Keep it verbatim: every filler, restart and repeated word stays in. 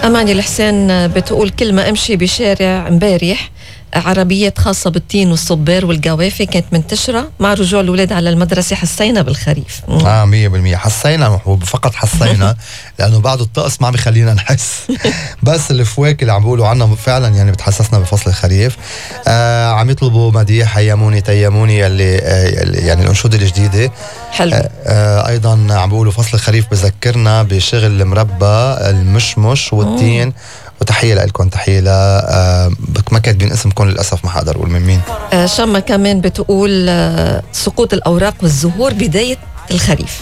أماني الحسين بتقول كلمة أمشي بشارع امبارح عربيات خاصة بالتين والصبار والقوافي كانت منتشرة، مع رجوع الأولاد على المدرسة حسينا بالخريف. اه مية بالمية حسينا، فقط حسينا لأنه بعد الطقس ما عم بخلينا نحس بس الفواكه اللي عم بيقولوا عنها فعلا يعني بتحسسنا بفصل الخريف. آه عم يطلبوا مديح هيموني تيموني يلي آه يعني الأنشودة الجديدة حلو. آه آه أيضا عم بيقولوا فصل الخريف بذكرنا بشغل المربى المشمش والتين. مم. وتحية لكم، تحية ل آه ما كاتبين اسمكم للأسف، ما حقدر أقول من مين. آه شما كمان بتقول آه سقوط الأوراق والزهور بداية الخريف.